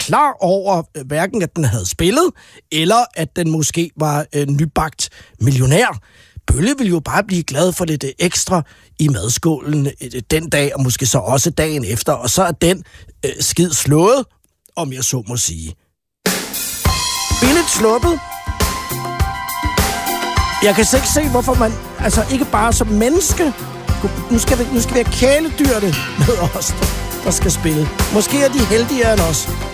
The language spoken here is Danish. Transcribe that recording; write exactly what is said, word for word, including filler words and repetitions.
klar over øh, hverken, at den havde spillet, eller at den måske var øh, nybagt millionær. Bølle ville jo bare blive glad for lidt ekstra i madskålen øh, den dag, og måske så også dagen efter, og så er den øh, skid slået, om jeg så må sige. Billigt sluppet. Jeg kan så ikke se, hvorfor man altså ikke bare som menneske. Nu skal vi, nu skal vi have kæledyrene med os, der skal spille. Måske er de heldigere end os.